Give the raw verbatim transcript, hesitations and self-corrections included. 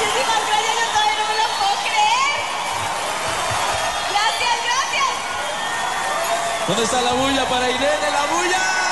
Muchísimas gracias, yo todavía no me lo puedo creer. Gracias, gracias. ¿Dónde está la bulla para Irene? ¡La bulla!